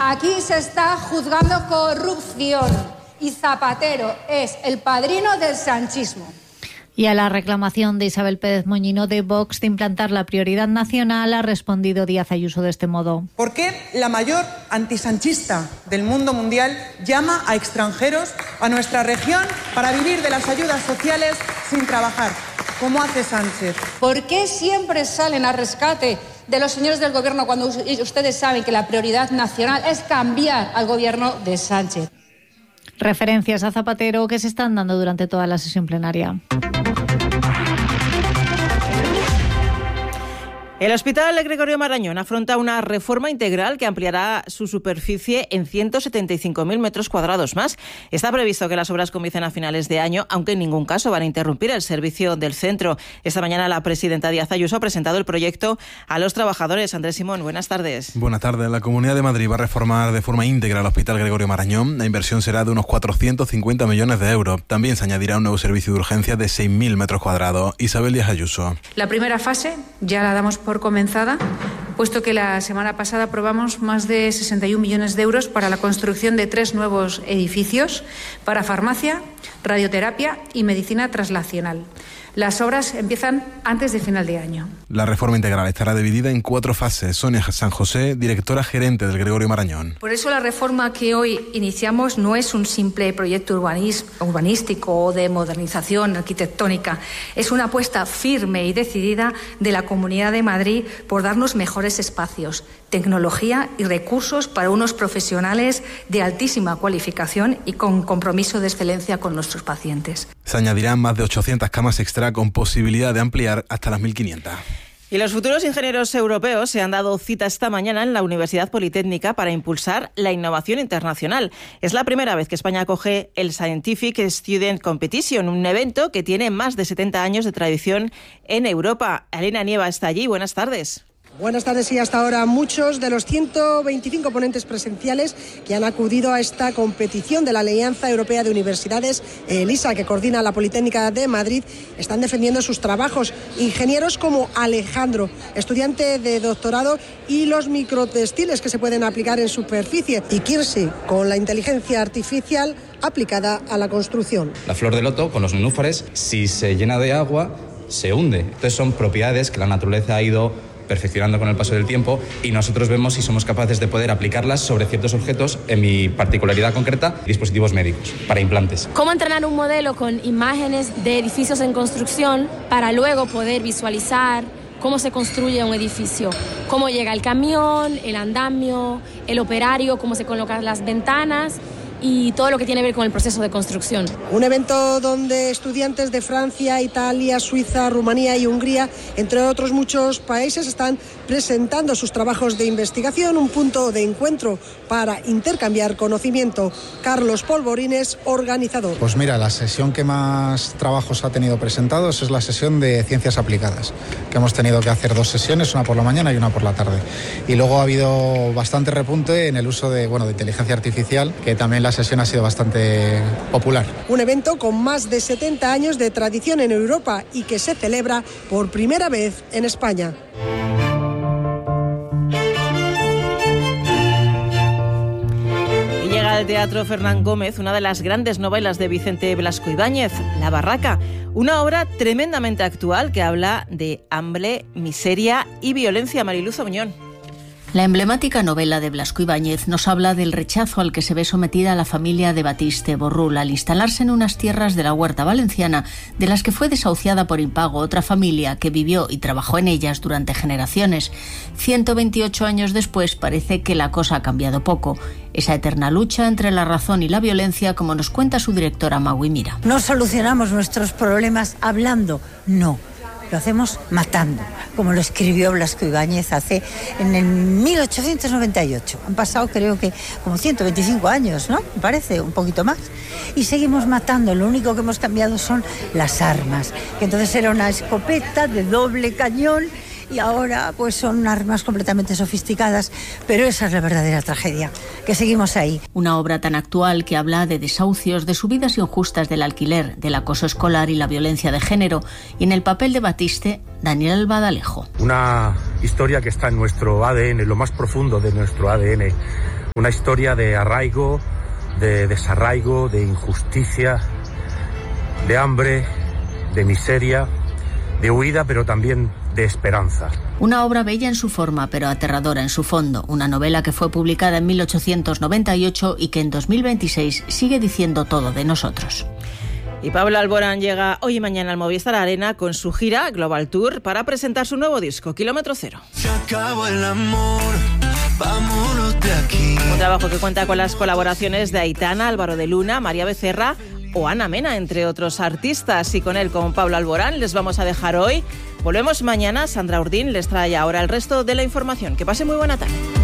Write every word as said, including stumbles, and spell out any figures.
Aquí se está juzgando corrupción y Zapatero es el padrino del sanchismo. Y a la reclamación de Isabel Pérez Moñino de Vox de implantar la prioridad nacional ha respondido Díaz Ayuso de este modo. ¿Por qué la mayor antisanchista del mundo mundial llama a extranjeros a nuestra región para vivir de las ayudas sociales sin trabajar, como hace Sánchez? ¿Por qué siempre salen a rescate de los señores del gobierno cuando ustedes saben que la prioridad nacional es cambiar al gobierno de Sánchez? Referencias a Zapatero que se están dando durante toda la sesión plenaria. El Hospital Gregorio Marañón afronta una reforma integral que ampliará su superficie en ciento setenta y cinco mil metros cuadrados más. Está previsto que las obras comiencen a finales de año, aunque en ningún caso van a interrumpir el servicio del centro. Esta mañana la presidenta Díaz Ayuso ha presentado el proyecto a los trabajadores. Andrés Simón, buenas tardes. Buenas tardes. La Comunidad de Madrid va a reformar de forma íntegra el Hospital Gregorio Marañón. La inversión será de unos cuatrocientos cincuenta millones de euros. También se añadirá un nuevo servicio de urgencia de seis mil metros cuadrados. Isabel Díaz Ayuso. La primera fase ya la damos por comenzada, puesto que la semana pasada aprobamos más de sesenta y un millones de euros para la construcción de tres nuevos edificios para farmacia, radioterapia y medicina traslacional. Las obras empiezan antes de final de año. La reforma integral estará dividida en cuatro fases. Sonia San José, directora gerente del Gregorio Marañón. Por eso la reforma que hoy iniciamos no es un simple proyecto urbanístico o de modernización arquitectónica. Es una apuesta firme y decidida de la Comunidad de Madrid por darnos mejores espacios, tecnología y recursos para unos profesionales de altísima cualificación y con compromiso de excelencia con nuestros pacientes. Se añadirán más de ochocientas camas extra con posibilidad de ampliar hasta las mil quinientas. Y los futuros ingenieros europeos se han dado cita esta mañana en la Universidad Politécnica para impulsar la innovación internacional. Es la primera vez que España acoge el Scientific Student Competition, un evento que tiene más de setenta años de tradición en Europa. Elena Nieva está allí. Buenas tardes. Buenas tardes y hasta ahora muchos de los ciento veinticinco ponentes presenciales que han acudido a esta competición de la Alianza Europea de Universidades, ELISA, que coordina la Politécnica de Madrid, están defendiendo sus trabajos. Ingenieros como Alejandro, estudiante de doctorado, y los microtextiles que se pueden aplicar en superficie, y Kirsi, con la inteligencia artificial aplicada a la construcción. La flor de loto con los nenúfares, si se llena de agua, se hunde. Entonces son propiedades que la naturaleza ha ido perfeccionando con el paso del tiempo y nosotros vemos si somos capaces de poder aplicarlas sobre ciertos objetos, en mi particularidad concreta, dispositivos médicos para implantes. ¿Cómo entrenar un modelo con imágenes de edificios en construcción para luego poder visualizar cómo se construye un edificio? Cómo llega el camión, el andamio, el operario, cómo se colocan las ventanas y todo lo que tiene que ver con el proceso de construcción. Un evento donde estudiantes de Francia, Italia, Suiza, Rumanía y Hungría, entre otros muchos países, están presentando sus trabajos de investigación, un punto de encuentro para intercambiar conocimiento. Carlos Polvorines, organizador. Pues mira, la sesión que más trabajos ha tenido presentados es la sesión de ciencias aplicadas, que hemos tenido que hacer dos sesiones, una por la mañana y una por la tarde. Y luego ha habido bastante repunte en el uso de, bueno, de inteligencia artificial, que también la sesión ha sido bastante popular. Un evento con más de setenta años de tradición en Europa y que se celebra por primera vez en España. Y llega al Teatro Fernán Gómez una de las grandes novelas de Vicente Blasco Ibáñez, La Barraca, una obra tremendamente actual que habla de hambre, miseria y violencia. Mariluz Auñón. La emblemática novela de Blasco Ibáñez nos habla del rechazo al que se ve sometida la familia de Batiste Borrul al instalarse en unas tierras de la Huerta Valenciana, de las que fue desahuciada por impago otra familia que vivió y trabajó en ellas durante generaciones. ciento veintiocho años después parece que la cosa ha cambiado poco. Esa eterna lucha entre la razón y la violencia, como nos cuenta su directora Magui Mira. No solucionamos nuestros problemas hablando, no. Lo hacemos matando, como lo escribió Blasco Ibáñez hace en el mil ochocientos noventa y ocho. Han pasado creo que como ciento veinticinco años, ¿no? Me parece, un poquito más. Y seguimos matando, lo único que hemos cambiado son las armas, que entonces era una escopeta de doble cañón y ahora pues son armas completamente sofisticadas, pero esa es la verdadera tragedia, que seguimos ahí. Una obra tan actual que habla de desahucios, de subidas injustas del alquiler, del acoso escolar y la violencia de género, y en el papel de Batiste, Daniel Badalejo. Una historia que está en nuestro A D N, en lo más profundo de nuestro A D N. Una historia de arraigo, de desarraigo, de injusticia, de hambre, de miseria, de huida, pero también de esperanza. Una obra bella en su forma, pero aterradora en su fondo. Una novela que fue publicada en mil ochocientos noventa y ocho y que en dos mil veintiséis sigue diciendo todo de nosotros. Y Pablo Alborán llega hoy y mañana al Movistar Arena con su gira Global Tour para presentar su nuevo disco, Kilómetro Cero. Se acabó el amor, vámonos de aquí. Un trabajo que cuenta con las colaboraciones de Aitana, Álvaro de Luna, María Becerra o Ana Mena, entre otros artistas. Y con él, con Pablo Alborán, les vamos a dejar hoy. Volvemos mañana. Sandra Urdín les trae ahora el resto de la información. Que pase muy buena tarde.